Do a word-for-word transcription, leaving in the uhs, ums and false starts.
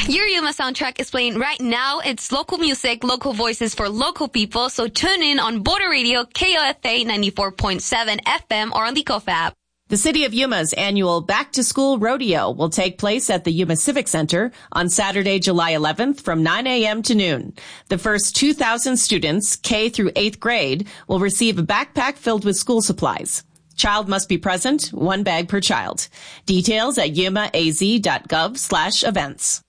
Your Yuma soundtrack is playing right now. It's local music, local voices for local people. So tune in on Border Radio, K O F A ninety-four point seven F M or on the K O F app. The City of Yuma's annual Back to School Rodeo will take place at the Yuma Civic Center on Saturday, July eleventh from nine a.m. to noon. The first two thousand students, K through eighth grade, will receive a backpack filled with school supplies. Child must be present, one bag per child. Details at yumaaz.gov slash events.